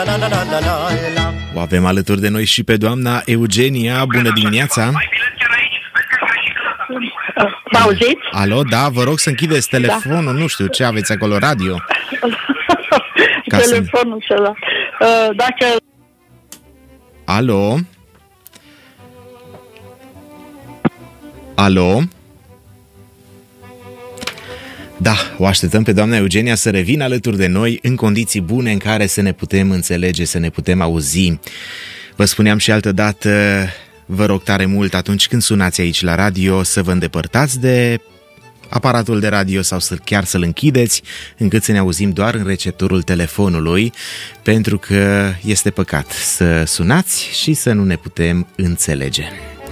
O avem alături de noi și pe doamna Eugenia. Bună dimineața! Mă auziți? Alo, da, vă rog să închideți telefonul, nu știu ce aveți acolo, radio. Telefonul ăla. Dacă... Alo? Alo? Da, o așteptăm pe doamna Eugenia să revină alături de noi în condiții bune în care să ne putem înțelege, să ne putem auzi. Vă spuneam și altădată, vă rog tare mult atunci când sunați aici la radio să vă îndepărtați de aparatul de radio sau chiar să-l închideți încât să ne auzim doar în receptorul telefonului, pentru că este păcat să sunați și să nu ne putem înțelege.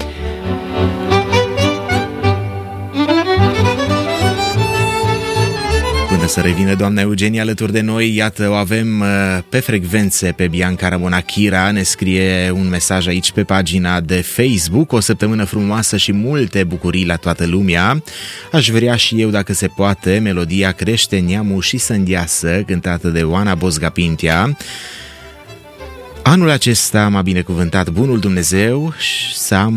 Până să revină doamna Eugenia alături de noi, iată, o avem pe frecvențe pe Bianca Ramona Chira, ne scrie un mesaj aici pe pagina de Facebook: o săptămână frumoasă și multe bucurii la toată lumea. Aș vrea și eu, dacă se poate, melodia Crește neamul și să îndeasă, cântată de Oana Bozga Pintea. Anul acesta m-a binecuvântat bunul Dumnezeu și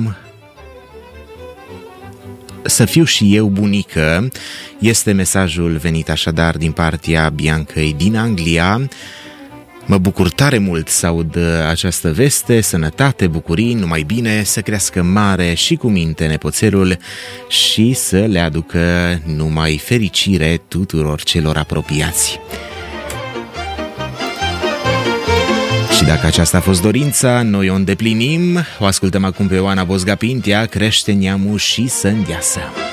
să fiu și eu bunică. Este mesajul venit așadar din partea Biancăi din Anglia. Mă bucur tare mult să aud această veste, sănătate, bucurii, numai bine, să crească mare și cu minte nepoțelul și să le aducă numai fericire tuturor celor apropiați. Și dacă aceasta a fost dorința, noi o îndeplinim. O ascultăm acum pe Oana Bozga Pintea, Crește neamul și să îndeasă.